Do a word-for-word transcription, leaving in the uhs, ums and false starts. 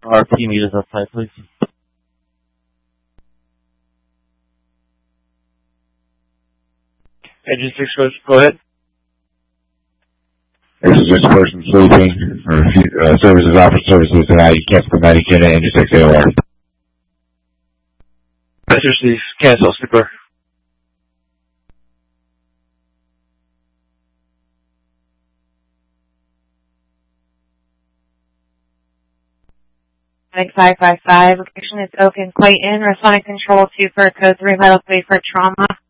Our team leaders outside, please. Engine six, go ahead. This is this person sleeping, or uh, services offer services tonight. You can't come out again at Engine six A O R. Message please, cancel, sleeper. five five five, location is Oak and Clayton, responding control two for code three, vital three for trauma.